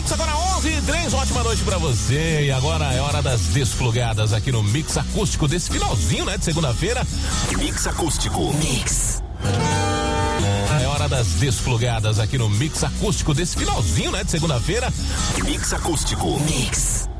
minutos, agora 11h03, ótima noite pra você. E agora é hora das desplugadas aqui no Mix Acústico desse finalzinho, né, de segunda-feira. Mix Acústico. Mix. É hora das desplugadas aqui no Mix Acústico desse finalzinho, né, de segunda-feira. Mix Acústico. Mix.